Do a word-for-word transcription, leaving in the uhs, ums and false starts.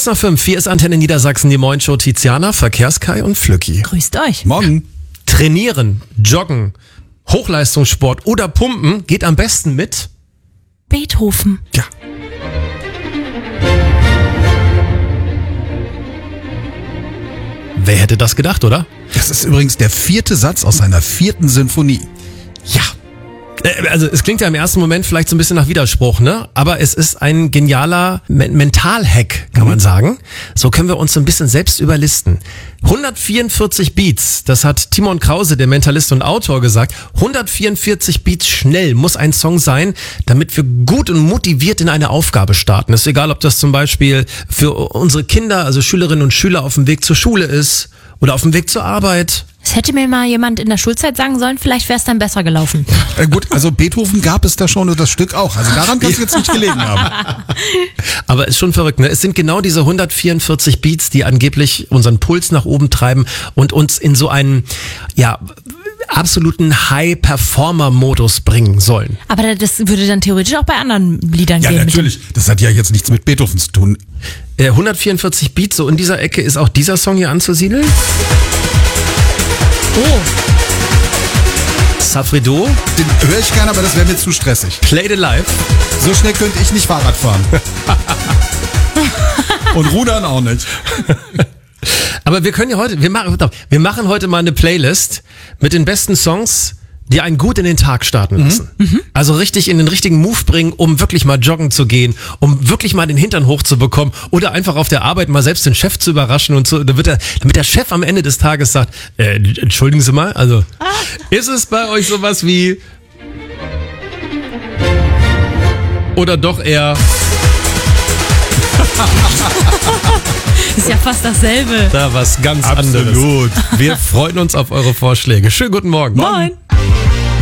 Kurz nach fünf, hier ist Antenne Niedersachsen, die Moin-Show. Tiziana, Verkehrskai und Flücki. Grüßt euch. Morgen. Trainieren, joggen, Hochleistungssport oder Pumpen geht am besten mit Beethoven. Ja. Wer hätte das gedacht, oder? Das ist übrigens der vierte Satz aus seiner vierten Sinfonie. Ja. Also es klingt ja im ersten Moment vielleicht so ein bisschen nach Widerspruch, ne? Aber es ist ein genialer Men- Mental-Hack, kann man sagen. So können wir uns so ein bisschen selbst überlisten. hundertvierundvierzig Beats, das hat Timon Krause, der Mentalist und Autor, gesagt. hundertvierundvierzig Beats schnell muss ein Song sein, damit wir gut und motiviert in eine Aufgabe starten. Ist egal, ob das zum Beispiel für unsere Kinder, also Schülerinnen und Schüler auf dem Weg zur Schule ist oder auf dem Weg zur Arbeit. Das hätte mir mal jemand in der Schulzeit sagen sollen, vielleicht wäre es dann besser gelaufen. Äh, gut, also Beethoven gab es da schon und das Stück auch. Also daran kann es jetzt nicht gelegen haben. Aber ist schon verrückt, ne? Es sind genau diese hundertvierundvierzig Beats, die angeblich unseren Puls nach oben treiben und uns in so einen, ja, absoluten High-Performer-Modus bringen sollen. Aber das würde dann theoretisch auch bei anderen Liedern Ja, gehen. natürlich. Das hat ja jetzt nichts mit Beethoven zu tun. Äh, hundertvierundvierzig Beats, so in dieser Ecke ist auch dieser Song hier anzusiedeln. Oh. Safrido, Den höre ich gerne, aber das wäre mir zu stressig. Played It Live. So schnell könnte ich nicht Fahrrad fahren. Und rudern auch nicht. Aber wir können ja heute, wir machen, wir machen heute mal eine Playlist mit den besten Songs, die einen gut in den Tag starten lassen. Mhm. Also richtig in den richtigen Move bringen, um wirklich mal joggen zu gehen, um wirklich mal den Hintern hochzubekommen oder einfach auf der Arbeit mal selbst den Chef zu überraschen und so, da wird er, damit der Chef am Ende des Tages sagt, äh, entschuldigen Sie mal, also ah. Ist es bei euch sowas wie oder doch eher Ist ja fast dasselbe. da was ganz Absolut. anderes. Wir freuen uns auf eure Vorschläge. Schönen guten Morgen. Moin.